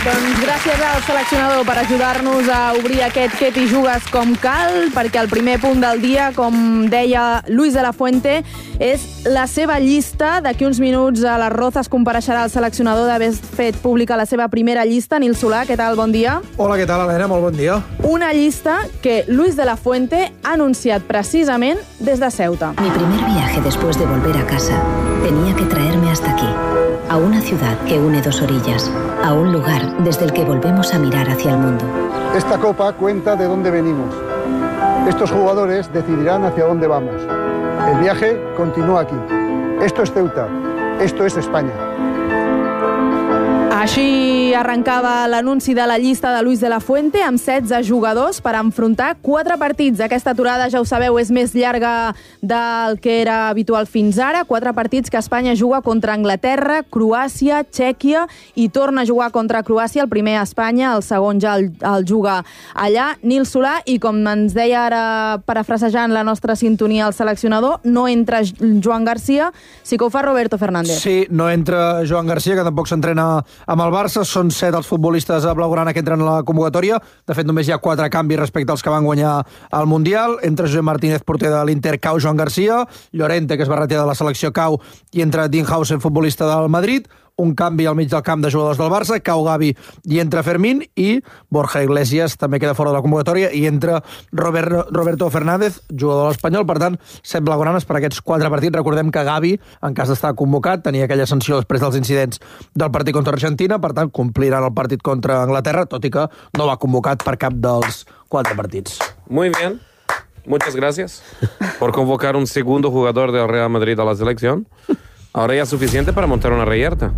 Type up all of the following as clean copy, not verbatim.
Doncs gràcies al seleccionador per ajudar-nos a obrir aquest Què t'hi jugues com cal, perquè el primer punt del dia, com deia Luis de la Fuente, és la seva llista. D'aquí uns minuts a les Rozas compareixerà el seleccionador d'haver fet pública la seva primera llista. Nil Solà, què tal? Bon dia. Hola, què tal, Helena? Molt bon dia. Una llista que Luis de la Fuente ha anunciat precisament des de Ceuta. Mi primer viaje después de volver a casa tenía que traerme hasta aquí, a una ciudad que une dos orillas, a un lugar desde el que volvemos a mirar hacia el mundo. Esta copa cuenta de dónde venimos. Estos jugadores decidirán hacia dónde vamos. El viaje continúa aquí. Esto es Ceuta. Esto es España. Així arrencava l'anunci de la llista de Luis de la Fuente amb 16 jugadors per enfrontar 4 partits. Aquesta aturada, ja ho sabeu, és més llarga del que era habitual fins ara. 4 partits que Espanya juga contra Anglaterra, Croàcia, Txèquia i torna a jugar contra Croàcia. El primer a Espanya, el segon ja el juga allà. Nil Solà, i com ens deia ara, parafrasejant la nostra sintonia al seleccionador, no entra Joan Garcia, sí que ho fa Roberto Fernández. Sí, no entra Joan Garcia, que tampoc s'entrena amb el Barça. Són 7 els futbolistes blaugrana que entren a la convocatòria. De fet, només hi ha 4 canvis respecte als que van guanyar el Mundial. Entra Josep Martínez, porter de l'Inter, cau Joan Garcia. Llorente, que es va retirar de la selecció, cau, i entra Dinhausen, futbolista del Madrid. Un canvi al mig del camp de jugadors del Barça, cau Gavi i entra Fermín, i Borja Iglesias també queda fora de la convocatòria i entra Roberto Fernández, jugador de l'Espanyol. Per tant, 7 blaugranes per aquests 4 partits. Recordem que Gavi, en cas d'estar convocat, tenia aquella sanció després dels incidents del partit contra Argentina, per tant, compliran el partit contra Anglaterra, tot i que no va convocat per cap dels 4 partits. Muy bien. Muchas gracias por convocar un segundo jugador del Real Madrid a la selección. Ahora ya es suficiente para montar una reyerta.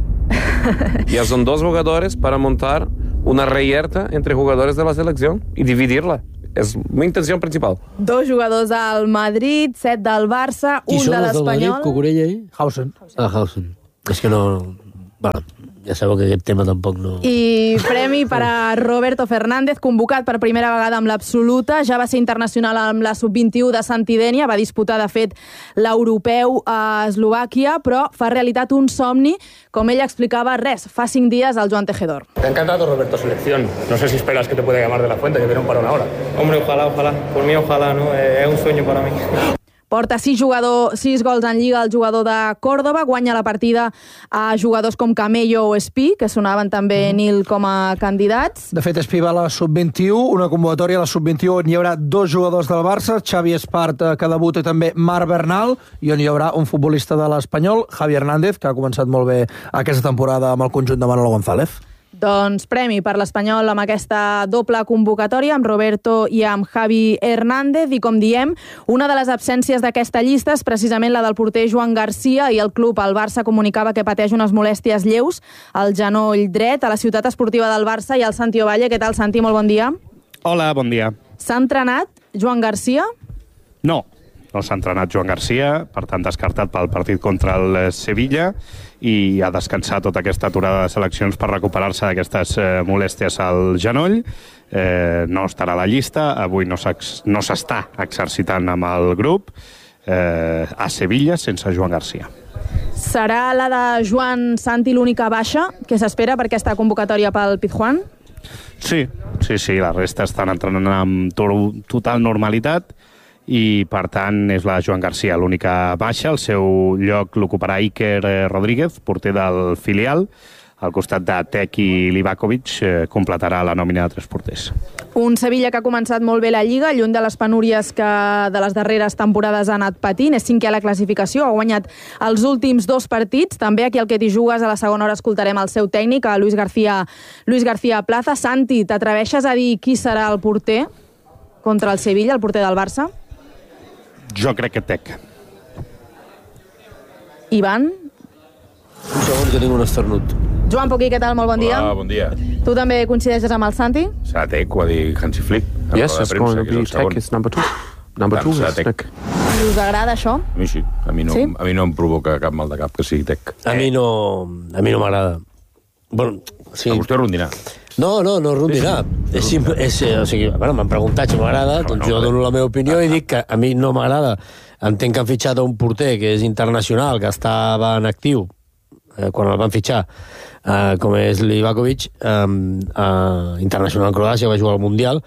Ya son 2 jugadores para montar una reyerta entre jugadores de la selección y dividirla. És mi intenció principal. 2 jugadors del Madrid, 7 del Barça, un de l'Espanyol. Cucurella i... Hausen. Hausen. És que no... Bueno, ja sabeu que aquest tema tampoc no... I premi per a Roberto Fernández, convocat per primera vegada amb l'absoluta. Ja va ser internacional amb la sub-21 de Santidènia, va disputar, de fet, l'europeu a Eslovàquia, però fa realitat un somni, com ell explicava, fa 5 dies al Joan Tejedor. Te ha encantado, Roberto, selección. No sé si esperas que te pueda llamar de la Fuente, que viene un parón ahora. Hombre, ojalá. Por mí, ojalá, ¿no? Es un sueño para mí. Porta 6 gols en Lliga el jugador de Còrdova, guanya la partida a jugadors com Camello o Espí, que sonaven també, Nil, com a candidats. De fet, Espí va a la sub-21, una convocatòria a la sub-21 on hi haurà 2 jugadors del Barça, Xavi Espart, que debuta, i també Marc Bernal, i on hi haurà un futbolista de l'Espanyol, Javi Hernández, que ha començat molt bé aquesta temporada amb el conjunt de Manolo González. Doncs premi per l'Espanyol amb aquesta doble convocatòria, amb Roberto i amb Javi Hernández. I com diem, una de les absències d'aquesta llista és precisament la del porter Joan Garcia, i el club, el Barça, comunicava que pateix unes molèsties lleus al genoll dret. A la ciutat esportiva del Barça i al Santi Ovalle. Què tal, Santi? Molt bon dia. Hola, bon dia. S'ha entrenat Joan Garcia? No s'ha entrenat Joan Garcia, per tant descartat pel partit contra el Sevilla, i ha descansat tota aquesta aturada de seleccions per recuperar-se d'aquestes molèsties al genoll. No estarà a la llista, avui no s'està exercitant amb el grup a Sevilla sense Joan Garcia. Serà la de Joan Santi l'única baixa que s'espera per aquesta convocatòria pel Pizjuán? Sí, la resta estan entrenant amb total normalitat, i per tant és la Joan Garcia l'única baixa. El seu lloc l'ocuparà Iker Rodríguez, porter del filial. Al costat de Tec i Livakovic completarà la nòmina de 3 porters. Un Sevilla que ha començat molt bé la Lliga, lluny de les penúries que de les darreres temporades ha anat patint. És 5è a la classificació, ha guanyat els últims 2 partits. També aquí al Que t'hi jugues, a la segona hora, escoltarem el seu tècnic, a Luis García Plaza. Santi, t'atreveixes a dir qui serà el porter contra el Sevilla, el porter del Barça? Jo crec que Tec. Ivan? Un segon, que tinc un esternut. Joan Poquí, què tal? Molt bon dia. Hola, bon dia. Tu també coincideixes amb el Santi? Serà Tec, ho ha dit Hansi Flick. Yes, it's going to be Tec, it's number 2. Number 2 is Tec. Us agrada això? A mi sí. A mi no em provoca cap mal de cap que sigui Tec. A mi no m'agrada. Bueno, sí. A vostè rondinar. No rondirà. M'han preguntat si m'agrada, doncs jo dono la meva opinió i dic que a mi no m'agrada. Entenc que han fitxat un porter que és internacional, que estava en actiu quan el van fitxar, com és Livakovic, internacional en Croàcia, va jugar al Mundial.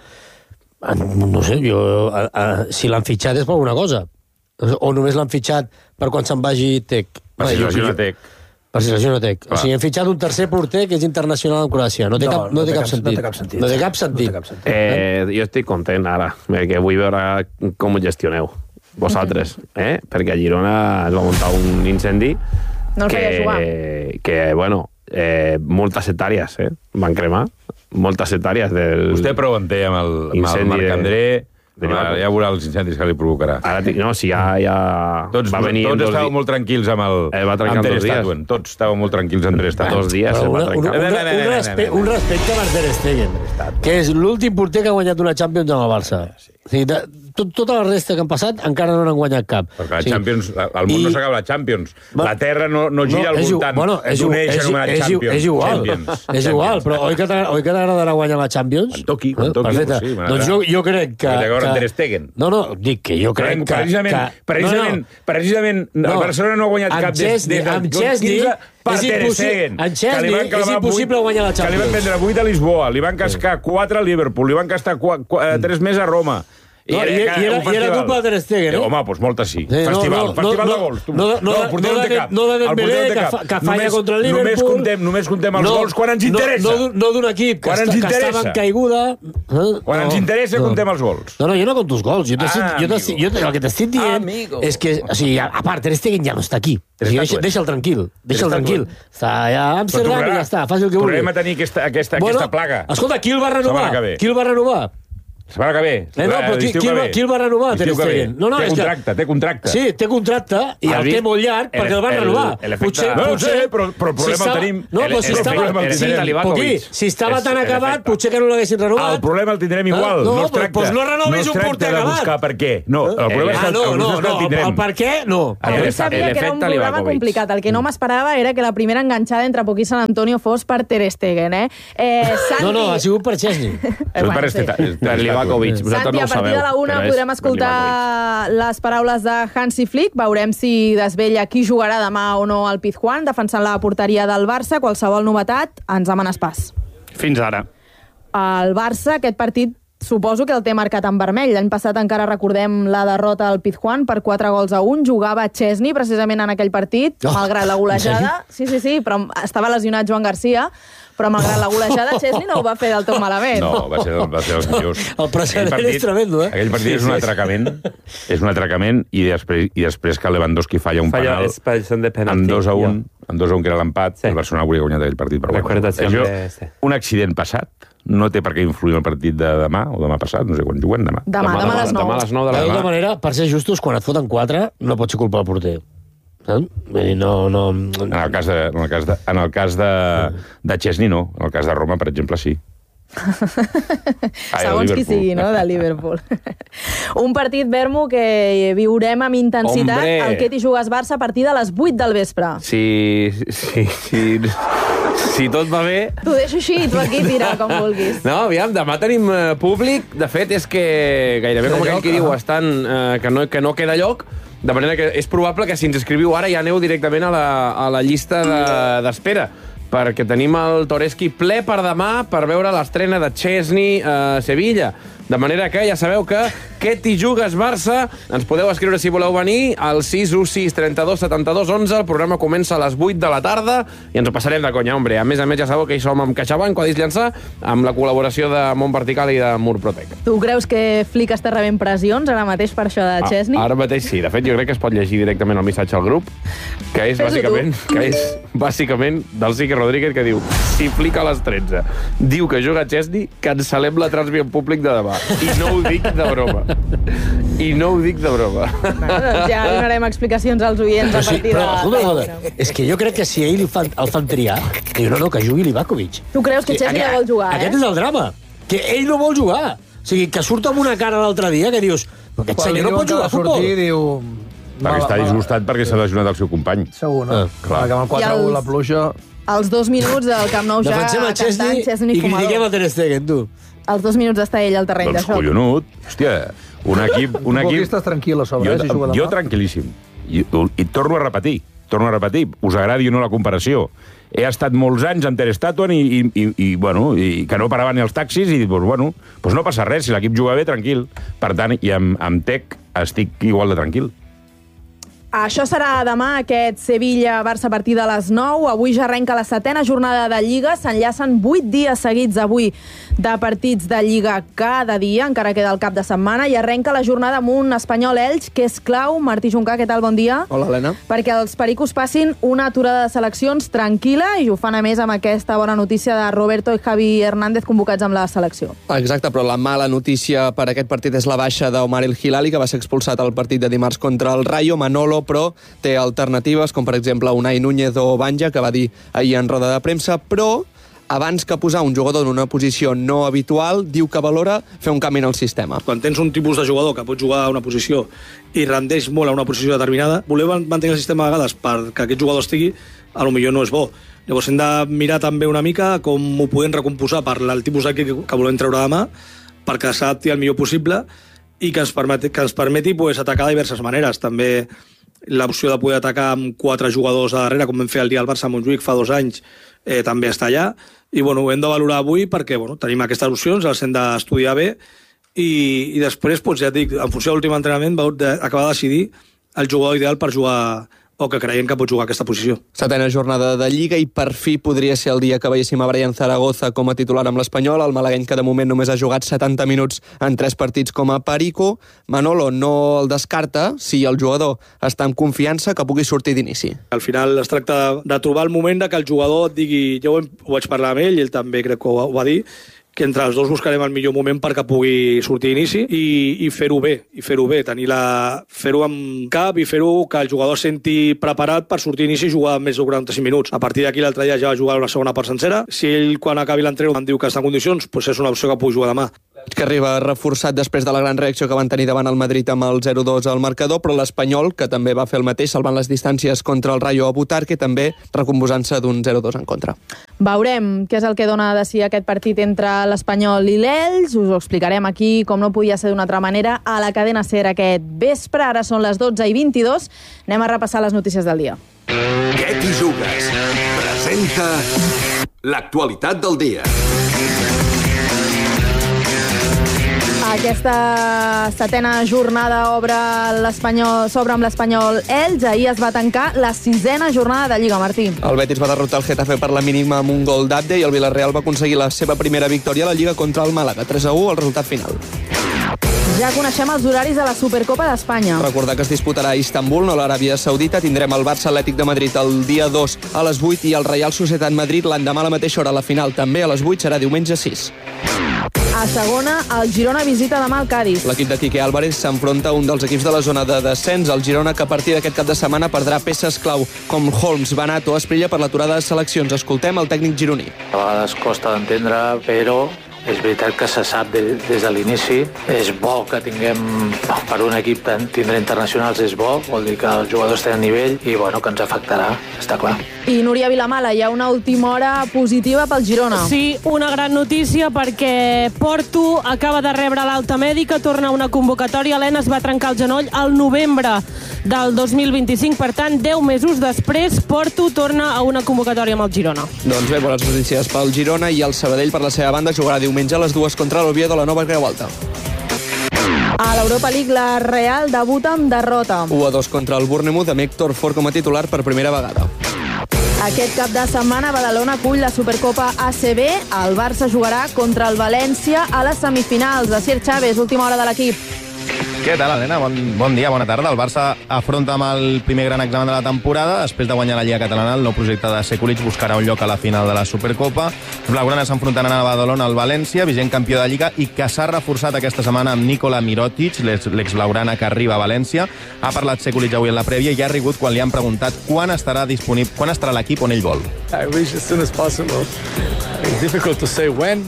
No sé, si l'han fitxat és per alguna cosa. O només l'han fitxat per quan se'n vagi Tec. Per si lesiona Tec. Per si lesiona Tec. O sigui, han fitxat un tercer porter que és internacional en Croàcia. No té cap sentit. No té cap sentit. Jo estic content ara, perquè vull veure com ho gestioneu, vosaltres, perquè a Girona es va muntar un incendi que bueno, moltes hectàrees van cremar, moltes hectàrees del... Vostè prou en té amb el Marc André, ja veurà els incendis que li provocarà. No, si ja tots estàveu molt tranquils amb Ter Stegen. Tots estàveu molt tranquils amb Ter Stegen. 2 dies el va trencar. Un respecte per Ter Stegen, que és l'últim porter que ha guanyat una Champions amb el Barça. Tota la resta que han passat encara no n'han guanyat cap. Perquè la Champions, el món no s'acaba la Champions. La Terra no gira al voltant d'un eix anomenat Champions. És igual, però oi que t'agradarà guanyar la Champions? Quan toqui. Perfecte. Doncs jo crec que... Ter Stegen. No, dic que jo crec que... Precisament, el Barcelona no ha guanyat cap des del 2015 per Ter Stegen. En Chesney és impossible guanyar la Champions. Que li van vendre 8 a Lisboa, li van cascar 4 a Liverpool, li van cascar 3 més a Roma. I era culpa de Ter Stegen, Home, doncs molta sí. Festival de gols. No de Dembélé, que falla contra el Liverpool. Només contem els gols quan ens interessa. No d'un equip que estava en caiguda. Quan ens interessa contem els gols. No, jo no conto els gols. Jo el que t'estic dient és que, a part, Ter Stegen ja no està aquí. Deixa'l tranquil. Està allà a Amsterdam i ja està, faci el que vulgui. Tornem a tenir aquesta plaga. Escolta, qui el va renovar? La setmana que ve. Qui el va renovar, Ter Stegen? Té contracte. Sí, té contracte i el té molt llarg perquè el van renovar. No sé, però el problema el tenim. No, però si estava tan acabat, potser que no l'haguessin renovat. El problema el tindrem igual. No, doncs no renovis un porter acabat. No es tracta de buscar per què. No, el problema és que el tindrem. El per què, no. Jo sabia que era un programa complicat. El que no m'esperava era que la primera enganxada entre Poc i Sant Antonio fos per Ter Stegen, No, ha sigut per Chesney. Per Livakovic. Santi, a partir de la 1 podrem escoltar les paraules de Hansi Flick. Veurem si desvella qui jugarà demà o no al Pizjuán, defensant la porteria del Barça. Qualsevol novetat, ens demanes pas. Fins ara. El Barça, aquest partit, suposo que el té marcat en vermell. L'any passat encara recordem la derrota al Pizjuán per 4-1. Jugava Chesney precisament en aquell partit, malgrat la golejada. Sí, però estava lesionat Joan Garcia. Però malgrat la golejada, Chesney no ho va fer del tot malament. No, va ser dels millors. El precedent és tremendo, Aquell partit és un atracament. És un atracament i després que Lewandowski falla un penal en 2-1, que era l'empat, el Barcelona hauria guanyat aquell partit. Això, un accident passat, no té per què influir en el partit de demà o demà passat, no sé quan juguen demà. Demà a les 9. De tota manera, per ser justos, quan et foten 4, no pots ser culpa del porter. No. En el cas de Chesney, no. En el cas de Roma, per exemple, sí. Segons qui sigui, no?, de Liverpool. Un partit, Bermo, que viurem amb intensitat. El Ketty jugues Barça a partir de les 8 del vespre. Si tot va bé... T'ho deixo així, tu aquí tira, com vulguis. No, aviam, demà tenim públic. De fet, és que gairebé com aquell que diu que no queda lloc. De manera que és probable que si ens inscriviu ara ja aneu directament a la llista d'espera, perquè tenim el Toreski ple per demà per veure l'estrena de Chesney a Sevilla. De manera que ja sabeu que Ketty jugues Barça, ens podeu escriure si voleu venir al 616 32 72 11. El programa comença a les 8 de la tarda i ens ho passarem de conya, hombre. A més, ja sabeu que hi som amb CaixaBank, Codis Llançà, amb la col·laboració de Mont Vertical i de Murprotec. Tu creus que Flick està rebent pressions ara mateix per això de Chesney? Ara mateix sí. De fet, jo crec que es pot llegir directament el missatge al grup, que és bàsicament del Sique Rodríguez, que diu: si Flick a les 13 diu que juga Chesney, cancel·lem la transmissió en públic de demà. I no ho dic de broma. Doncs ja donarem explicacions als oients a partir de... És que jo crec que si ell el fan triar, diu, no, que jugui Livakovic. Tu creus que Chesney no vol jugar, Aquest és el drama, que ell no vol jugar. O sigui, que surt amb una cara l'altre dia que dius, aquest senyor no pot jugar a futbol. Perquè està disgustat perquè s'ha lesionat el seu company. Segur, no? Clar. Que amb el 4-1 la pluja... Els 2 minuts del Camp Nou ja cantant Chesney i critiquem a Ter Stegen, tu. Els 2 minuts està ell al terreny de xoc. Doncs collonut. Hòstia, un equip... Futbolistes tranquil a sobre, jo tranquil·líssim. I torno a repetir. torno a repetir, us agradi o no la comparació, he estat molts anys amb Ter Stegen i que no paraven ni els taxis i doncs no passa res, si l'equip juga bé, tranquil. Per tant, i amb Tec estic igual de tranquil. Això serà demà, aquest Sevilla-Barça a partir de les 9. Avui ja arrenca la 7ª jornada de Lliga. S'enllacen 8 dies seguits avui de partits de Lliga cada dia, encara queda el cap de setmana, i arrenca la jornada amb un Espanyol-Elx, que és clau. Martí Juncà, què tal? Bon dia. Hola, Helena. Perquè els pericos passin una aturada de seleccions tranquil·la, i ho fan a més amb aquesta bona notícia de Roberto i Javi Hernández convocats amb la selecció. Exacte, però la mala notícia per aquest partit és la baixa d'Omar El Hilali, que va ser expulsat al partit de dimarts contra el Rayo. Manolo, però, té alternatives, com per exemple Unai Núñez o Banja, que va dir ahir en roda de premsa, però abans que posar un jugador en una posició no habitual, diu que valora fer un canvi en el sistema. Quan tens un tipus de jugador que pot jugar a una posició i rendeix molt a una posició determinada, voler mantenir el sistema a vegades perquè aquest jugador estigui, a lo millor no és bo. Llavors hem de mirar també una mica com ho podem recomposar per el tipus d'equip que volem treure demà, perquè s'adapti el millor possible i que ens permeti atacar de diverses maneres. També l'opció de poder atacar amb 4 jugadors a darrere, com vam fer el dia al Barça a Montjuïc fa 2 anys, també està allà. I ho hem de valorar avui perquè tenim aquestes opcions, les hem d'estudiar bé i després, ja et dic, en funció de l'últim entrenament, acabar de decidir el jugador ideal per jugar o que creiem que pot jugar a aquesta posició. 7ª jornada de Lliga i per fi podria ser el dia que veiéssim a Brian Zaragoza com a titular amb l'Espanyol, el malagueny que de moment només ha jugat 70 minuts en 3 partits com a perico. Manolo no el descarta si el jugador està amb confiança que pugui sortir d'inici. Al final es tracta de trobar el moment que el jugador et digui, jo ho vaig parlar amb ell i ell també crec que ho va dir, que entre els dos buscarem el millor moment perquè pugui sortir d'inici i fer-ho bé, fer-ho amb cap i fer-ho que el jugador senti preparat per sortir d'inici i jugar més de 45 minuts. A partir d'aquí l'altre dia ja va jugar la segona part sencera. Si ell, quan acabi l'entreno, em diu que està en condicions, doncs és una opció que pugui jugar demà. Que arriba reforçat després de la gran reacció que van tenir davant el Madrid amb el 0-2 al marcador, però l'Espanyol, que també va fer el mateix, salvant les distàncies contra el Rayo a Butarque, també recomposant-se d'un 0-2 en contra. Veurem què és el que dona a decidir aquest partit entre l'Espanyol i l'Elx. Us ho explicarem aquí, com no podia ser d'una altra manera, a la cadena SER aquest vespre. Ara són les 12:22. Anem a repassar les notícies del dia. Què t'hi jugues? Presenta l'actualitat del dia. Aquesta 7ª jornada s'obre amb l'Espanyol Elx. Ahir es va tancar la 6ª jornada de Lliga, Martí. El Betis va derrotar el Getafe per la mínima amb un gol d'Abde i el Villarreal va aconseguir la seva primera victòria a la Lliga contra el Màlaga. 3-1 el resultat final. Ja coneixem els horaris de la Supercopa d'Espanya. Recordar que es disputarà a Istanbul, no a l'Aràbia Saudita. Tindrem el Barça Atlètic de Madrid el dia 2 a les 8 i el Real Societat Madrid l'endemà a la mateixa hora. La final també a les 8 serà diumenge 6. A segona, el Girona visita demà el Cádiz. L'equip de Quique Álvarez s'enfronta a un dels equips de la zona de descens, el Girona, que a partir d'aquest cap de setmana perdrà peces clau com Holmes, Banato, Esprilla per l'aturada de seleccions. Escoltem el tècnic gironí. A vegades costa d'entendre, però és veritat que se sap des de l'inici. És bo que tinguem, per un equip tindre internacionals és bo, vol dir que els jugadors tenen nivell i que ens afectarà, està clar. I Núria Vilamala, hi ha una última hora positiva pel Girona. Sí, una gran notícia perquè Porto acaba de rebre l'alta mèdica, torna a una convocatòria. Helena es va trencar el genoll al novembre del 2025, per tant, 10 mesos després, Porto torna a una convocatòria amb el Girona. Doncs bé, bones notícies pel Girona i el Sabadell, per la seva banda, jugarà diumenge a les 2 contra l'Oviedo a la Nova Creu Alta. A l'Europa League, la Real debuta amb derrota. 1-2 contra el Bournemouth amb Héctor Ford com a titular per primera vegada. Aquest cap de setmana, Badalona acull la Supercopa ACB. El Barça jugarà contra el València a les semifinals. Asier Chávez, última hora de l'equip. Què tal, Helena? Bon dia, bona tarda. El Barça afronta amb el primer gran examen de la temporada. Després de guanyar la Lliga Catalana, el nou projecte de Sekulic buscarà un lloc a la final de la Supercopa. Els blaugranes s'enfrontaran a Badalona al València, vigent campió de Lliga, i que s'ha reforçat aquesta setmana amb Nikola Mirotic, l'exblaugrana que arriba a València. Ha parlat Sekulic avui en la prèvia i ha rigut quan li han preguntat quan estarà l'equip on ell vol. I wish as soon as possible. It's difficult to say when.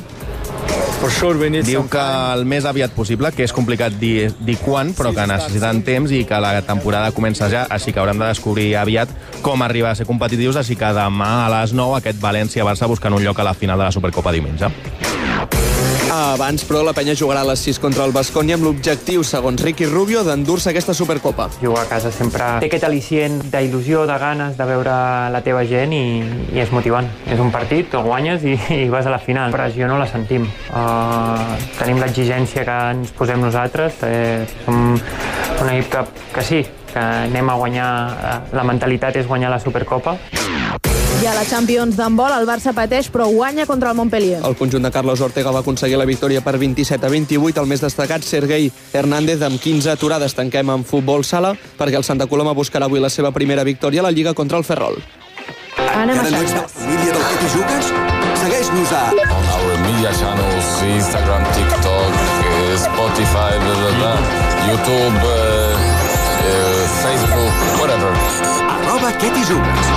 Diu que el més aviat possible, que és complicat dir quan, però que necessiten temps i que la temporada comença ja, així que hauran de descobrir aviat com arribar a ser competitius, així que demà a les 9 aquest València-Barça buscant un lloc a la final de la Supercopa diumenge. Abans, però, la penya jugarà a les 6 contra el Baskonia amb l'objectiu, segons Ricky Rubio, d'endur-se aquesta Supercopa. Jugar a casa sempre té aquest al·licient d'il·lusió, de ganes de veure la teva gent i és motivant. És un partit, el guanyes i vas a la final. Pressió no la sentim. Tenim l'exigència que ens posem nosaltres. Som un equip que sí, que anem a guanyar, la mentalitat és guanyar la Supercopa. I a la Champions d'handbol el Barça pateix però guanya contra el Montpellier. El conjunt de Carlos Ortega va aconseguir la victòria per 27-28. El més destacat, Sergei Hernández, amb 15 aturades. Tanquem amb futbol sala perquè el Santa Coloma buscarà avui la seva primera victòria a la Lliga contra el Ferrol. Anem a xarxes. Encara no ets de la família del que t'hi jugues? Segueix-nos a... On our media channels, Instagram, TikTok, Spotify, YouTube, Facebook, whatever. @QueTiJugues.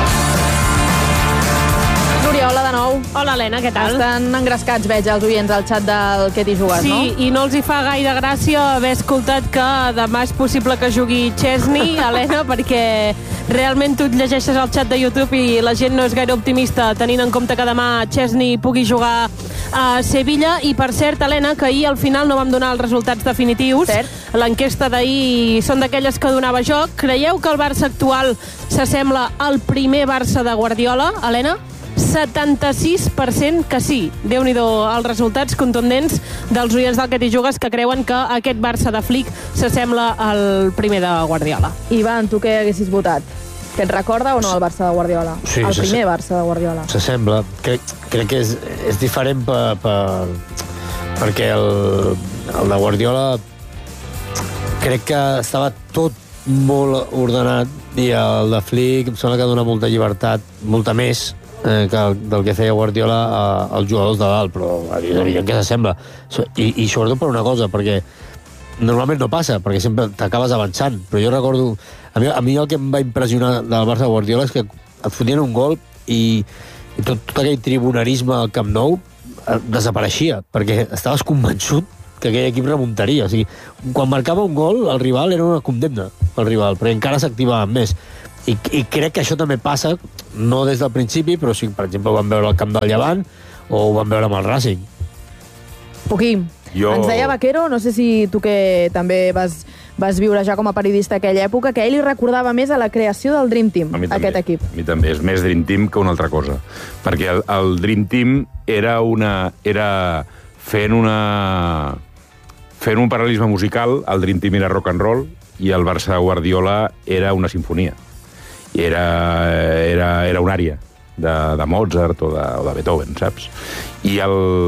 Núria, hola de nou. Hola, Helena, què tal? Estan engrescats, veig, els oients al xat del Que t'hi jugues, sí, no? Sí, i no els hi fa gaire gràcia haver escoltat que demà és possible que jugui Chesney, Helena, perquè realment tu et llegeixes al xat de YouTube i la gent no és gaire optimista tenint en compte que demà Chesney pugui jugar a Sevilla. I per cert, Helena, que ahir al final no vam donar els resultats definitius. L'enquesta d'ahir són d'aquelles que donava joc. Creieu que el Barça actual s'assembla al primer Barça de Guardiola, Helena? 76% que sí. Déu-n'hi-do els resultats contundents dels oients del Que t'hi jugues que creuen que aquest Barça de Flick s'assembla al primer de Guardiola. Ivan, tu què haguessis votat? Que et recorda o no el Barça de Guardiola? Sí, el primer Barça de Guardiola. S'assembla. Crec que és diferent perquè el de Guardiola crec que estava tot molt ordenat i el de Flick em sembla que dona molta llibertat, molta més del que feia Guardiola als jugadors de dalt, però és evident que s'assembla. I sobretot per una cosa, perquè normalment no passa, perquè sempre t'acabes avançant, però jo recordo... A mi el que em va impressionar del Barça de Guardiola és que et fotien un gol i tot aquell tribunarisme al Camp Nou desapareixia, perquè estaves convençut que aquell equip remuntaria. O sigui, quan marcava un gol, el rival era una condemna pel rival, perquè encara s'activaven més. I crec que això també passa, no des del principi, però sí, per exemple, ho vam veure al camp del Llevant o ho vam veure amb el Racing. Puquí, ens deia Vaquero, no sé si tu que també vas viure ja com a periodista aquella època, que ell li recordava més a la creació del Dream Team, aquest equip. A mi també, és més Dream Team que una altra cosa. Perquè el Dream Team era fent un paral·lelisme musical, el Dream Team era rock and roll i el Barça de Guardiola era una sinfonia. Era una ària de Mozart o de Beethoven, saps? I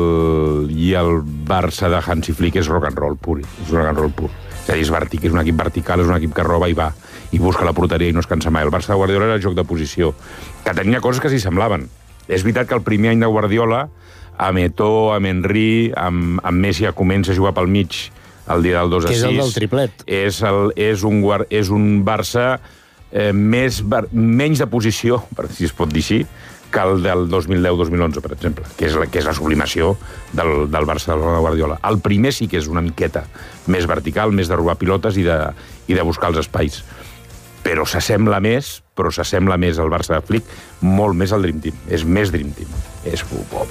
el Barça de Hansi Flick és rock and roll pur. És rock and roll pur. És a dir, és un equip vertical, és un equip que roba i va, i busca la porteria i no es cansa mai. El Barça de Guardiola era el joc de posició, que tenia coses que s'hi semblaven. És veritat que el primer any de Guardiola, amb Eto'o, amb Henry, amb Messi ja comença a jugar pel mig el dia del 2-6. Que és el del triplet. És un Barça menys de posició, si es pot dir així, que el del 2010-2011, per exemple, que és la sublimació del Barça de Guardiola. El primer sí que és una miqueta més vertical, més de robar pilotes i de buscar els espais. Però s'assembla més al Barça de Flick, molt més al Dream Team. És més Dream Team. És...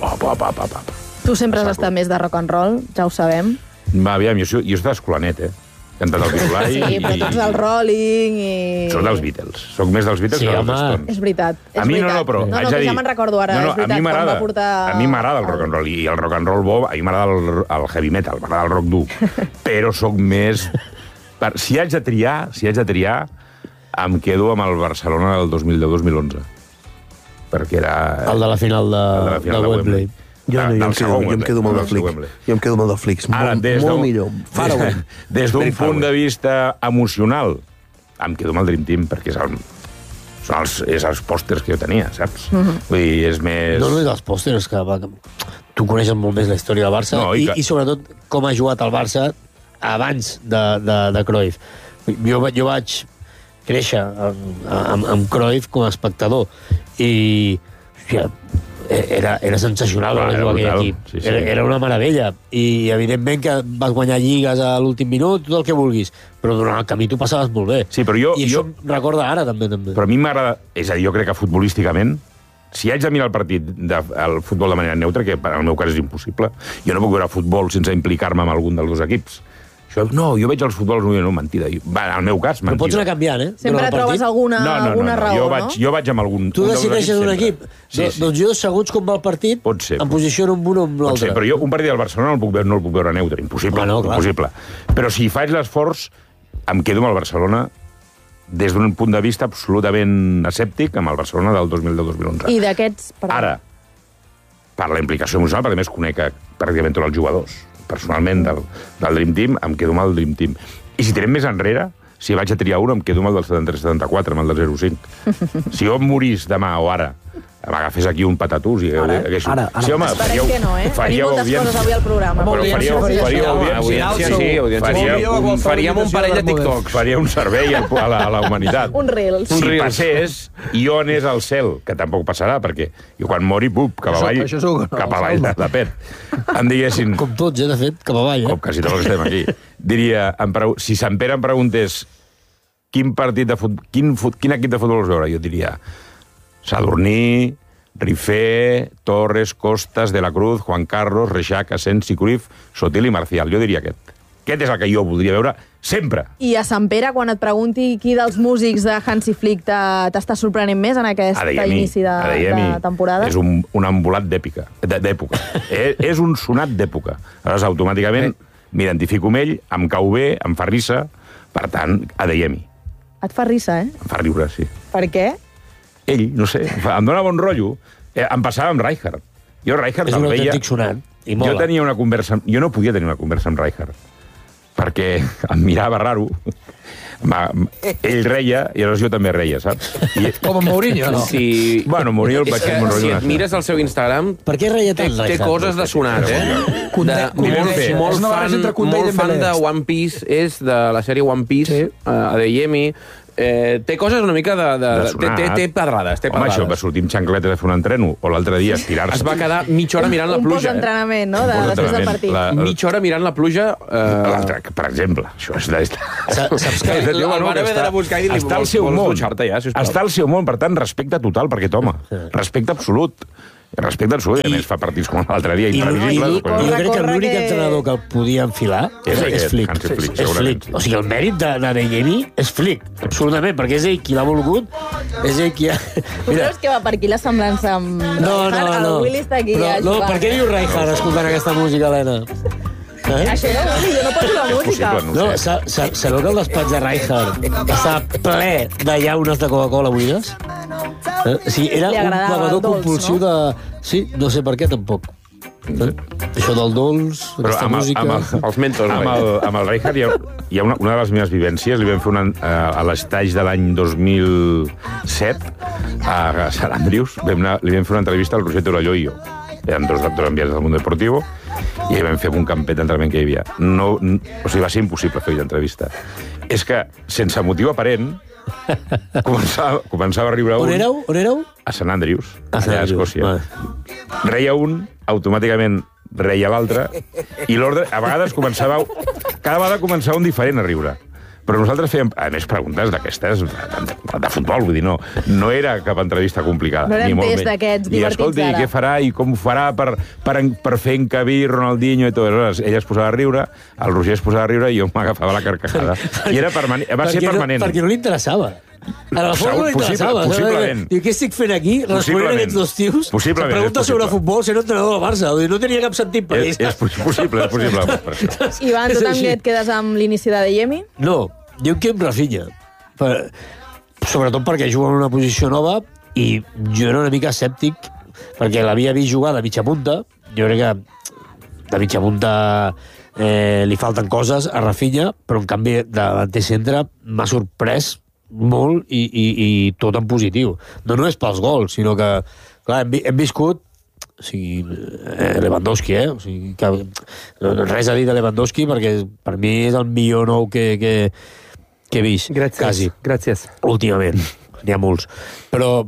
Tu sempre has estat més de rock and roll, ja ho sabem. Va, aviam, jo he estat escolanet, cantat el Virulai. Sí, però tots del Rolling i... Soc dels Beatles. Soc més dels Beatles que dels Stones. És veritat. A mi no, però haig de dir... Ja me'n recordo ara, és veritat, quan va portar... A mi m'agrada el rock and roll, i el rock and roll bo, a mi m'agrada el heavy metal, m'agrada el rock dur. Però soc més... Si haig de triar, em quedo amb el Barcelona del 2010-2011. Perquè era... El de la final de Wembley. Jo em quedo molt del Flick. Jo em quedo molt del Flick. Molt millor. Des d'un punt de vista emocional, em quedo amb el Dream Team, perquè és els pòsters que jo tenia, saps? Vull dir, és més... No és els pòsters, que tu coneixes molt més la història del Barça i sobretot com ha jugat el Barça abans de Cruyff. Jo vaig créixer amb Cruyff com a espectador i era sensacional jugar aquell equip. Era una meravella i evidentment que vas guanyar lligues a l'últim minut, tot el que vulguis, però durant el camí tu passaves molt bé. Sí, però I això em recorda ara també. Però a mi m'agrada... És a dir, jo crec que futbolísticament si haig de mirar el partit del futbol de manera neutra, que en el meu cas és impossible, jo no puc veure futbol sense implicar-me amb algun dels dos equips. Jo veig els futbols, no, mentida. En el meu cas, mentida. Però pots anar canviant, Sempre trobes alguna raó, no? Jo vaig amb algun... Tu decideixes un equip. Doncs jo, segons com va el partit, em posiciono amb un o amb l'altre. Però jo un partit del Barcelona no el puc veure neutre. Impossible. Impossible. Però si faig l'esforç, em quedo amb el Barcelona des d'un punt de vista absolutament escèptic amb el Barcelona del 2010-2011. I d'aquests... Ara, per la implicació emocional, perquè més conec pràcticament tots els jugadors, personalment, del Dream Team, em quedo amb el Dream Team. I si tirem més enrere, si vaig a triar un, em quedo amb el del 73-74, amb el del 05. Si jo em morís demà o ara, m'agafés aquí un patatús i hagués... Ara. Esperem que no, Tenim moltes coses avui al programa. Faríem un parell de TikToks. Faria un servei a la humanitat. Un Reels. Si passés, i jo anés al cel, que tampoc passarà, perquè jo quan mori, cap avall, depèn. Em diguessin... Com tots, de fet, cap avall. Com quasi tots els que estem aquí. Diria, si Sant Pere em preguntés quin equip de futbol vols veure, jo diria... Sadurní, Rifé, Torres, Costas, De la Cruz, Juan Carlos, Reixac, Asensi, Cruyff, Sotil i Marcial. Jo diria aquest. Aquest és el que jo voldria veure sempre. I a Sant Pere, quan et pregunti qui dels músics de Hansi Flick t'està sorprenent més en aquest inici de temporada? És un embolat d'època. És un sonat d'època. Aleshores, automàticament m'identifico amb ell, em cau bé, em fa risa, per tant, Adeyemi. Et fa risa, Em fa riure, sí. Per què? Ell, no sé, em dona bon rotllo. Em passava amb Rijkaard. Jo Rijkaard és un autèntic sonant, i mola. Jo no podia tenir una conversa amb Rijkaard, perquè em mirava raro. Ell reia, i aleshores jo també reia, saps? Com en Mourinho, no? Bueno, Mourinho el vaig fer molt Si et mires el seu Instagram, per què reia tant, té coses de sonat, molt fan de One Piece, és de la sèrie One Piece, Adeyemi. Té coses una mica de té pedrades. Home, això, va sortir amb xancletes a fer un entreno, o l'altre dia estirar-se. Es va quedar mitja hora mirant la pluja. Un postentrenament, no?, després del partit. Mitja hora mirant la pluja. L'altre, per exemple. Això és Saps que el van haver d'anar a buscar i dir-li, està al seu món, per tant, respecte total per aquest home. Respecte absolut. Respecte absolut, a més fa partits com l'altre dia imprevisibles. Jo crec que l'únic entrenador que el podia enfilar és Flick. És Flick. O sigui, el mèrit d'Adeyemi és Flick, absolutament, perquè és ell qui l'ha volgut, és ell qui ha... Tu creus que va per aquí la semblança amb Rijkaard? El Willy està aquí ja jugant. Per què diu Rijkaard escoltant aquesta música, Helena? Això no, jo no poso la música. No, sabeu que el despatx de Rijkaard està ple de llaunes de Coca-Cola buides? O sigui, era un bevedor compulsiu de... Sí, no sé per què, tampoc. Això del dolç, aquesta música... Els mentos. Amb el Rijkaard hi ha una de les meves vivències, li vam fer a l'estaix de l'any 2007 a Sant Andrius, li vam fer una entrevista al Roger Torelló i jo. Eren dos enviats del Mundo Deportivo, i vam fer un campet d'entrenament que hi havia. O sigui, va ser impossible fer l'entrevista. És que, sense motiu aparent, començava a riure un... On éreu? A Sant Andrius, allà a Escòcia. Reia un, automàticament reia l'altre, i l'ordre, a vegades cada vegada començava un diferent a riure. Però nosaltres fèiem, a més, preguntes d'aquestes de futbol, vull dir, no era cap entrevista complicada. No eren test d'aquests divertits d'ara. I escolti, què farà i com ho farà per fer encabir Ronaldinho i tot. Aleshores, ella es posava a riure, el Roger es posava a riure i jo m'agafava la carcajada. I era permanent, va ser permanent. Perquè no li interessava. A la forma no li interessava. Possiblement. Diu, què estic fent aquí? Responent aquests dos tios. Possiblement. Pregunta sobre futbol, sent entrenador del Barça. No tenia cap sentit per és possible. Ivan, tu també et quedes amb l'inici d'Adeyemi? No. Diu que amb Rafinha. Sobretot perquè juga en una posició nova i jo era una mica escèptic perquè l'havia vist jugar de mitja punta. Jo crec que de mitja punta li falten coses a Rafinha, però en canvi de l'anticentre m'ha sorprès molt i tot en positiu. No només pels gols, sinó que clar, hem viscut Lewandowski, O sigui, res a dir de Lewandowski perquè per mi és el millor nou que he vist. Gràcies. Últimament. N'hi ha molts. Però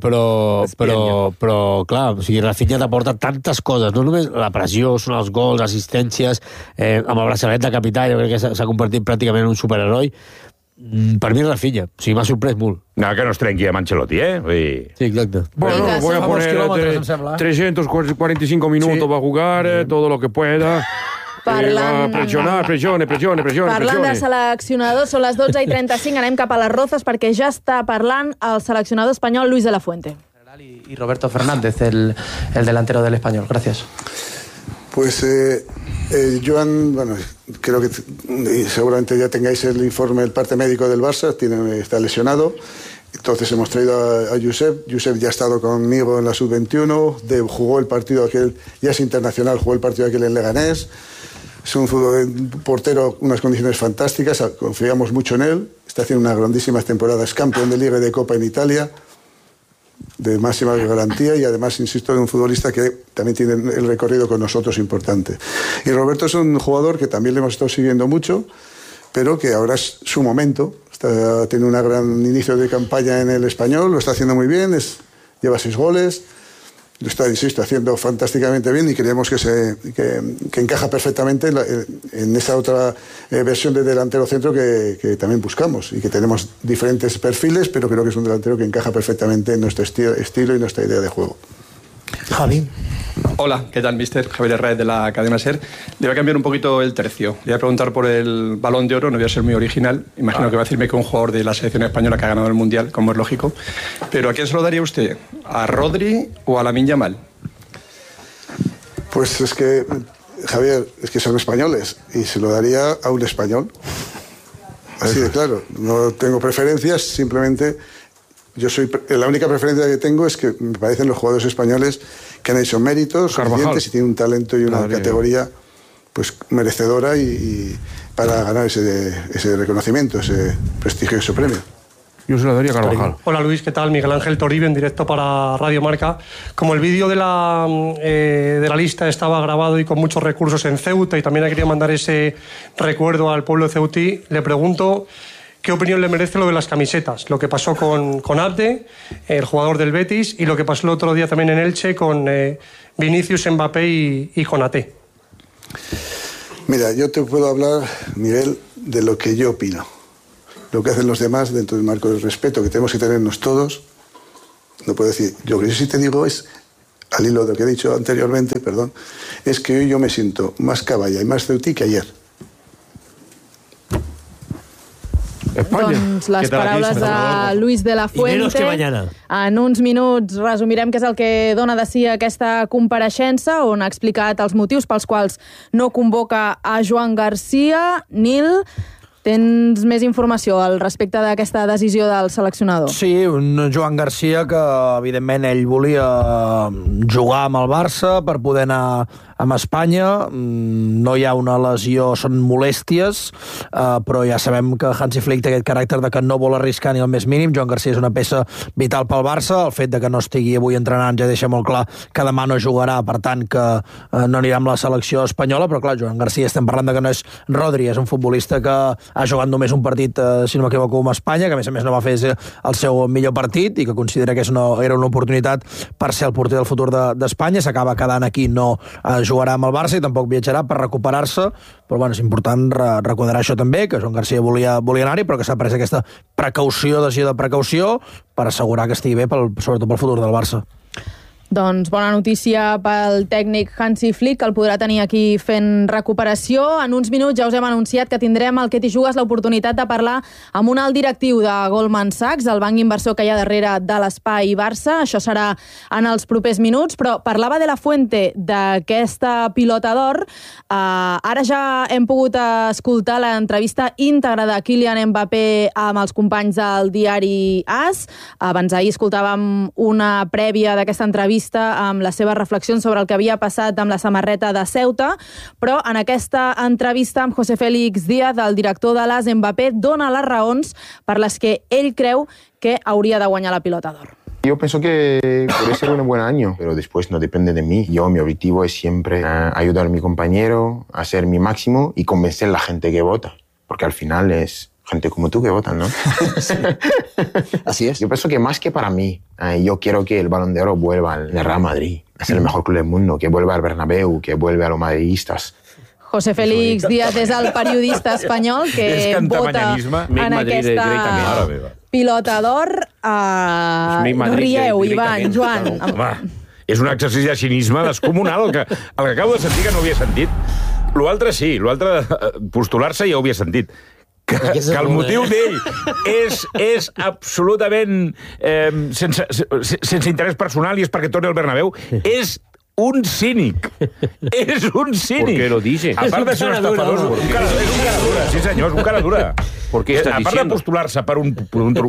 clar, o sigui, Rafinha t'aporta tantes coses, no només la pressió, són els gols, assistències, amb el braçalet de capità, jo crec que s'ha convertit pràcticament en un superheroi. Per mi Rafinha, o sigui, m'ha sorprès molt. No, que no es trenqui amb Ancelotti, Sí, exacte. Bueno, voy a poner 345 minutos va a jugar, todo lo que pueda. Pressione. Parlant de seleccionadors, són les 12:35, anem cap a les Rozas perquè ja està parlant el seleccionador espanyol Luis de la Fuente. Y Roberto Fernández, el delantero del Español. Gracias. Pues Joan, bueno, creo que seguramente ya tengáis el informe, el parte médico del Barça, está lesionado. Entonces hemos traído a Josep. Josep ya ha estado conmigo en la Sub-21, jugó el partido aquel, ya es internacional, jugó el partido aquel en Leganés. Es un portero, unas condiciones fantásticas, confiamos mucho en él. Está haciendo unas grandísimas temporadas, campeón de Liga y de Copa en Italia, de máxima garantía, y además, insisto, de un futbolista que también tiene el recorrido con nosotros importante. Y Roberto es un jugador que también le hemos estado siguiendo mucho, pero que ahora es su momento. Tiene un gran inicio de campaña en el Español, lo está haciendo muy bien, lleva 6 goles, lo está, insisto, haciendo fantásticamente bien, y creemos que encaja perfectamente en esa otra versión de delantero centro que también buscamos, y que tenemos diferentes perfiles, pero creo que es un delantero que encaja perfectamente en nuestro estilo y nuestra idea de juego. Javi. Hola, ¿qué tal, mister? Javier Herrera, de la cadena SER. Le voy a cambiar un poquito el tercio. Le voy a preguntar por el Balón de Oro, no voy a ser muy original. Imagino que va a decirme que un jugador de la selección española que ha ganado el Mundial, como es lógico. Pero ¿a quién se lo daría usted? ¿A Rodri o a Lamine Yamal? Pues es que, Javier, es que son españoles, y se lo daría a un español. Así de claro. No tengo preferencias, simplemente... la única preferencia que tengo es que me parecen los jugadores españoles que han hecho méritos suficientes y tienen un talento y una categoría pues merecedora y para ganar ese reconocimiento, ese prestigioso premio. Yo se lo daría a Carvajal. Hola Luis, ¿qué tal? Miguel Ángel Toribio, en directo para Radio Marca. Como el vídeo de la lista estaba grabado y con muchos recursos en Ceuta, y también quería mandar ese recuerdo al pueblo ceutí, le pregunto... ¿qué opinión le merece lo de las camisetas? Lo que pasó con Abde, el jugador del Betis, y lo que pasó el otro día también en Elche con Vinicius, Mbappé y Konaté. Mira, yo te puedo hablar, Miguel, de lo que yo opino. Lo que hacen los demás dentro del marco del respeto que tenemos que tenernos todos. No puedo decir, lo que yo sí te digo es, al hilo de lo que he dicho anteriormente, perdón, es que hoy yo me siento más caballa y más ceutí que ayer. Doncs les paraules de Luis de la Fuente. En uns minuts resumirem què és el que dona de si aquesta compareixença, on ha explicat els motius pels quals no convoca a Joan Garcia. Nil, tens més informació al respecte d'aquesta decisió del seleccionador? Sí, un Joan Garcia que, evidentment, ell volia jugar amb el Barça per poder anar amb Espanya. No hi ha una lesió, són molèsties, però ja sabem que Hansi Flick té aquest caràcter de que no vol arriscar ni el més mínim. Joan Garcia és una peça vital pel Barça. El fet de que no estigui avui entrenant ja deixa molt clar que demà no jugarà, per tant que no anirà amb la selecció espanyola, però clar, Joan Garcia estem parlant de que no és Rodri, és un futbolista que ha jugat només un partit, si no m'equivoco, amb Espanya, que a més no va fer el seu millor partit i que considera que era una oportunitat per ser el porter del futur d'Espanya. S'acaba quedant aquí, no jugarà amb el Barça i tampoc viatjarà per recuperar-se, però bueno, és important recordar això també, que Joan Garcia volia anar-hi, però que s'ha pres aquesta decisió de precaució per assegurar que estigui bé, sobretot pel futur del Barça. Doncs bona notícia pel tècnic Hansi Flick, que el podrà tenir aquí fent recuperació. En uns minuts ja us hem anunciat que tindrem al Què t'hi jugues l'oportunitat de parlar amb un alt directiu de Goldman Sachs, el banc inversor que hi ha darrere de l'Espai Barça. Això serà en els propers minuts, però parlava de la Fuente d'aquesta pilota d'or. Ara ja hem pogut escoltar l'entrevista íntegra de Kylian Mbappé amb els companys del diari AS. Abans ahir escoltàvem una prèvia d'aquesta entrevista amb les seves reflexions sobre el que havia passat amb la samarreta de Ceuta, però en aquesta entrevista amb José Félix Díaz, el director de l'AS, Mbappé dona les raons per les que ell creu que hauria de guanyar la pilota d'or. Yo pienso que puede ser un buen año, pero después no depende de mí. Mi objetivo es siempre ayudar a mi compañero, hacer mi máximo y convencer a la gente que vota, porque al final es gente como tú que votan, ¿no? Así es. Yo pienso que más que para mí, yo quiero que el Balón de Oro vuelva al Real Madrid, a ser el mejor club del mundo, que vuelva al Bernabéu, que vuelva a los madridistas. José Félix Díaz és el periodista espanyol que vota en aquesta pilota d'or. No rieu, Ivan, Joan. Home, és un exercici de cinisme descomunal el que acabo de sentir que no havia sentit. L'altre sí, l'altre postular-se ja ho havia sentit. Que el motiu d'ell és absolutament sense interès personal i és perquè torni al Bernabéu, és un cínic. És un cínic. ¿Por qué lo dice? A part de ser un estafador, és un cara dura. Sí, senyor, és un cara dura. ¿Por qué está diciendo? A part de postular-se per un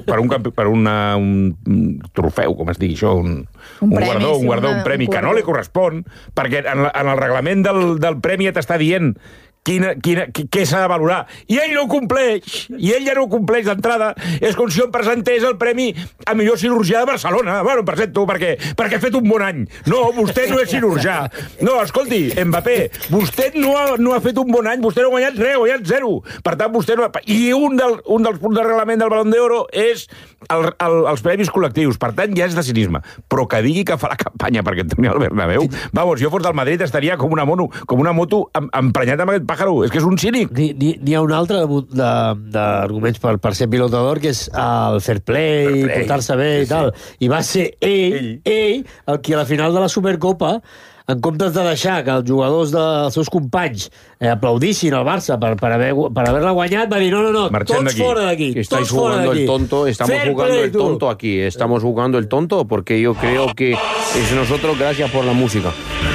trofeu, com es digui això, un guardó, un premi que no li correspon, perquè en el reglament del premi t'està dient què s'ha de valorar. I ell no ho compleix. I ell ja no ho compleix d'entrada. És com si em presentés el premi a millor cirurgià de Barcelona. Bueno, em presento perquè he fet un bon any. No, vostè no és cirurgià. No, escolti, Mbappé, vostè no ha fet un bon any, vostè no ha guanyat res, ha guanyat 0. Per tant, vostè no... I un dels punts del reglament del Balón d'Oro és els premis col·lectius. Per tant, ja és de cinisme. Però que digui que fa la campanya perquè torni al Bernabéu, vamos, jo fos del Madrid estaria com una moto emprenyat amb aquest pájaro, és que és un cínic. N'hi ha un altre d'arguments per ser pilota d'or, que és el fair play, portar-se bé i tal. I va ser ell el que a la final de la Supercopa, en comptes de deixar que els jugadors dels seus companys aplaudissin al Barça per haver-la guanyat, va dir, no, tots fora d'aquí. Estáis jugando el tonto, estamos jugando el tonto aquí. Estamos jugando el tonto porque yo creo que es nosotros gracias por la música.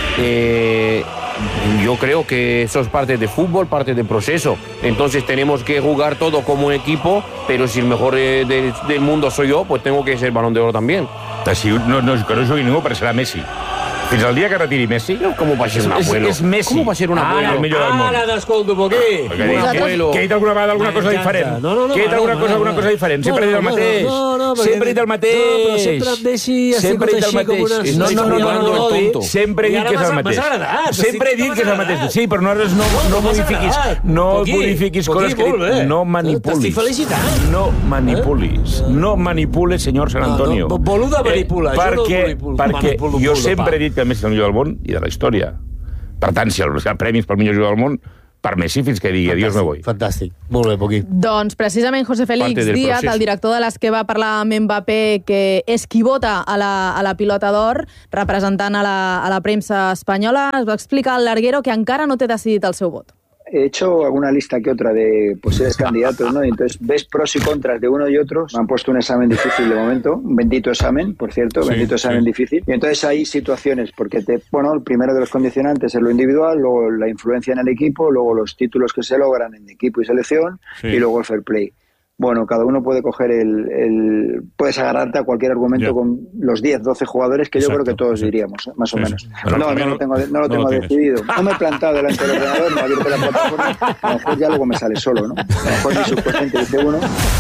Yo creo que eso es parte de fútbol, parte del proceso. Entonces tenemos que jugar todo como un equipo, pero si el mejor del mundo soy yo, pues tengo que ser Balón de Oro también. Que no jugui ningú, però serà Messi. Fins al dia que retiri Messi... Com va ser un abuelo? És Messi. Com va ser un abuelo? El millor del món. Ara t'escolto un poquet. Que he dit alguna vegada alguna cosa diferent. Que he dit alguna cosa diferent. Sempre he dit el mateix. Sempre he dit el mateix. Però sempre amb Messi sempre he dit el mateix. No. Sempre he dit que és el mateix. Sempre he dit que és el mateix. Sí, però no modifiquis. No modifiquis coses que he dit. No manipulis. T'estic felicitant. No manipulis. No manipules, senyor San Antonio. Boluda manipula. Perquè jo sempre he dit que Messi és el millor del món i de la història. Per tant, si el premi és pel millor jugador del món, per Messi fins que digui adiós me voy. Fantàstic. Molt bé, Poquí. Doncs precisament José Félix Díaz, el director de l'ESC, va parlar amb Mbappé, que és qui vota a la pilota d'or, representant a la premsa espanyola. Es va explicar al larguero que encara no té decidit el seu vot. He hecho alguna lista que otra de posibles candidatos, ¿no? Y entonces ves pros y contras de uno y otro. Me han puesto un examen difícil de momento, un bendito examen, por cierto, examen difícil. Y entonces hay situaciones, porque el primero de los condicionantes es lo individual, luego la influencia en el equipo, luego los títulos que se logran en equipo y selección, y luego el fair play. Bueno, cada uno puede coger puedes agarrarte a cualquier argumento con los 10, 12 jugadores que yo creo que todos diríamos, más o menos. No lo tengo decidido. No me he plantado delante del ordenador, no he abierto la plataforma, a lo mejor ya luego me sale solo, ¿no? A lo mejor mi subconsciente dice uno.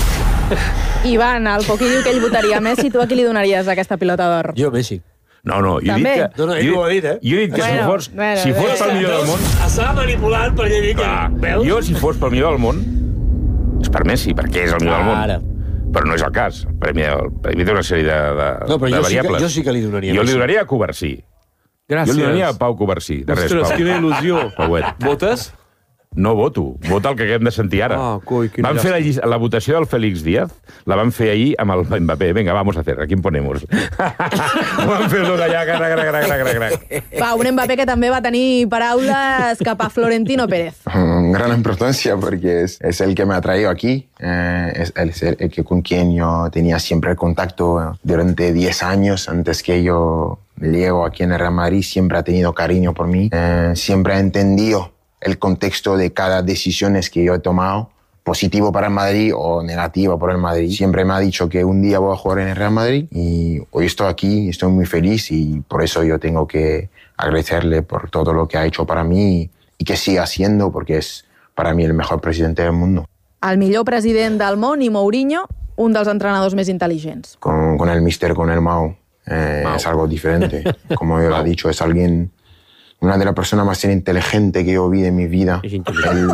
Ivan, el Poquí diu que ell votaria Messi. Tu a qui li donaries aquesta pilota d'or? Jo, Messi. No, jo he dit que... No, ell ho ha dit, Jo he dit que si fos pel millor del món... Estava manipulant perquè he dit que... Jo, si fos pel millor del món, és per Messi, perquè és el millor del món. Però no és el cas. El premi té una sèrie de variables. Jo sí que li donaria Jo li donaria a Covarsí. Gràcies. Jo li donaria a Pau Covarsí. Ostres, quina il·lusió. Votes? No voto. Vota el que haguem de sentir ara. Van fer la votació del Félix Díaz, la van fer ahir amb el Mbappé. Venga, vamos a hacer. ¿A quién ponemos? Van fer tot allà, crac. Va, un Mbappé que també va tenir paraules cap a Florentino Pérez. Gran importancia porque es el que me ha traído aquí, es el que con quien yo tenía siempre contacto durante 10 años antes que yo llego aquí en el Real Madrid. Siempre ha tenido cariño por mí, siempre ha entendido el contexto de cada decisión que yo he tomado, positivo para el Madrid o negativo para el Madrid. Siempre me ha dicho que un día voy a jugar en el Real Madrid y hoy estoy aquí, estoy muy feliz y por eso yo tengo que agradecerle por todo lo que ha hecho para mí y que siga haciendo porque es para mí el mejor presidente del mundo. El millor president del món i Mourinho, un dels entrenadors més intel·ligents. Con el míster, con el Mau, es algo diferente. Como yo lo he dicho, es alguien... Una de las personas más inteligentes que yo vi en mi vida. Él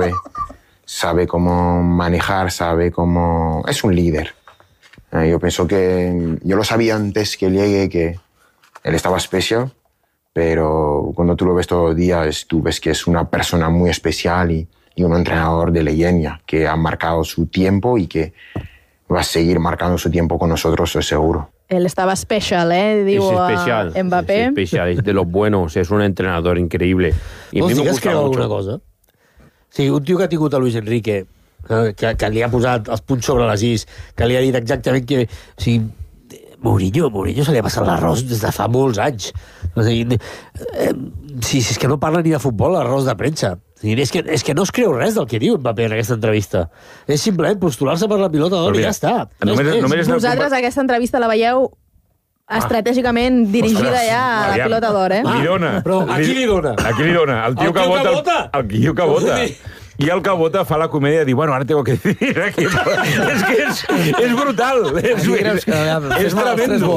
sabe cómo manejar, sabe cómo... Es un líder. Yo pienso que... Yo lo sabía antes que llegue que él estaba especial, pero cuando tú lo ves todos los días, tú ves que es una persona muy especial y un entrenador de leyenda que ha marcado su tiempo y que va a seguir marcando su tiempo con nosotros, estoy seguro. Él estaba special, diu Mbappé. Es especial, es de los buenos, es un entrenador increïble. Vols dir que es creu alguna cosa? Sí, un tio que ha tingut a Luis Enrique, que li ha posat els punts sobre les is, que li ha dit exactament que... O sigui, Mourinho se li ha passat l'arròs des de fa molts anys. O sigui, és que no parla ni de futbol, l'arròs de premsa. És que no es creu res del que diu Mbappé en aquesta entrevista. És simplement postular-se per la pilota d'or i ja està. Vosaltres aquesta entrevista la veieu estratègicament dirigida ja a la pilota d'or, Li dona. Però a qui li dona? A qui li dona? El tio que vota. El tio que vota. I el que vota fa la comèdia de dir, bueno, ara tengo que decidir aquí. És que és brutal. És tremendo.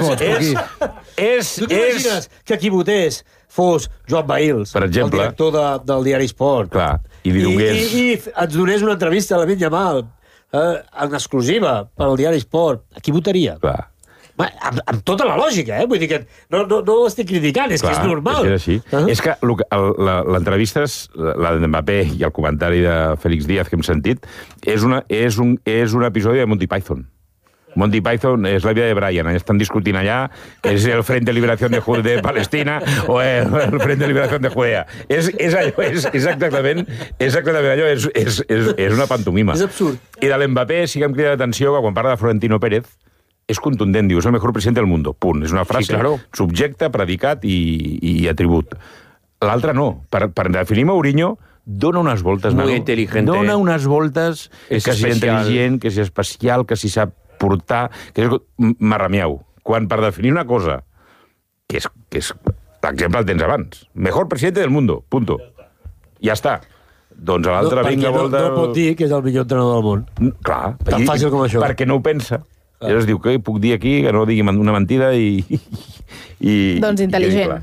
Tu t'imagines que qui votés fos Joan Bahils, per exemple, el director del diari Sport, clar, i ens donés una entrevista a Lamine Yamal en exclusiva pel diari Sport, a qui votaria? Clar. Amb tota la lògica, vull dir que no ho estic criticant, és que és normal. És així. És que l'entrevista, la d'Mbappé i el comentari de Félix Díaz que hem sentit, és un episodi de Monty Python. Monty Python és la vida de Brian, estan discutint allà que és el Frente de Liberación de Palestina o el Frente de Liberación de Judea. És exactament allò, és una pantomima. És absurd. I de l'Mbappé sí que em crida l'atenció que quan parla de Florentino Pérez és contundent, diu, és el mejor president del mundo, punt. És una frase, subjecte, predicat i atribut. L'altre no. Per definir Mourinho, dona unes voltes, muy inteligente. Dona unes voltes, que si intel·ligent, que si especial, que si sap portar, que és marramiau. Quan per definir una cosa, que és l'exemple el tens abans, mejor presidente del mundo, punto. Ja està. Doncs l'altre vinga volta... No pot dir que és el millor entrenador del món. Clar. Tan fàcil com això. Perquè no ho pensa. I llavors diu, què puc dir aquí, que no digui una mentida i... Doncs intel·ligent.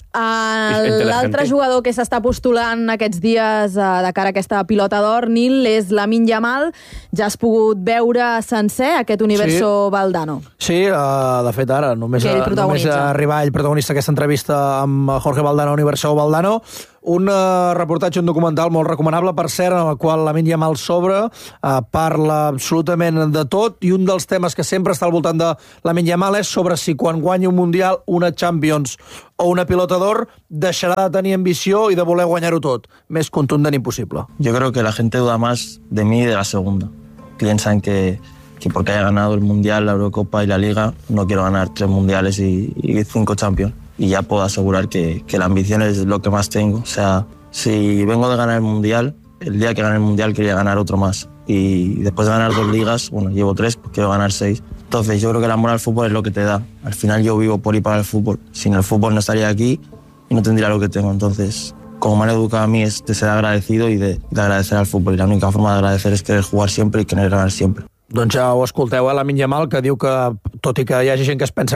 L'altre jugador que s'està postulant aquests dies de cara a aquesta pilota d'or, Nil, és Lamine Yamal. Ja has pogut veure sencer aquest Universo Valdano. Sí, de fet ara, només arribar ell protagonista aquesta entrevista amb Jorge Valdano, Universo Valdano. Un reportatge, un documental molt recomanable, per cert, en el qual Lamine Yamal parla absolutament de tot, i un dels temes que sempre està al voltant de Lamine Yamal és sobre si quan guanyi un Mundial, una Champions o una pilota d'or, deixarà de tenir ambició i de voler guanyar-ho tot. Més contundent impossible. Yo creo que la gente duda más de mí y de la segunda. Piensan que porque haya ganado el Mundial, la Eurocopa y la Liga, no quiero ganar 3 Mundiales y 5 Champions. Y ya puedo asegurar que la ambición es lo que más tengo. O sea, si vengo de ganar el Mundial, el día que gane el Mundial quería ganar otro más. Y después de ganar 2 ligas, bueno, llevo 3, pues quiero ganar 6. Entonces yo creo que el amor al fútbol es lo que te da. Al final yo vivo por y para el fútbol. Sin el fútbol no estaría aquí y no tendría lo que tengo. Entonces, como me han educado a mí, es de ser agradecido y de agradecer al fútbol. Y la única forma de agradecer es querer jugar siempre y querer ganar siempre. Doncs ja ho escolteu, Lamine Yamal, que diu que, tot i que hi hagi gent que es pensa